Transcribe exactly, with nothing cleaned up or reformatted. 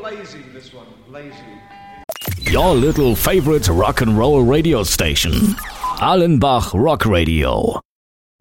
lazy, this one. Lazy. Your little favorite rock and roll radio station. Allenbach Rock Radio.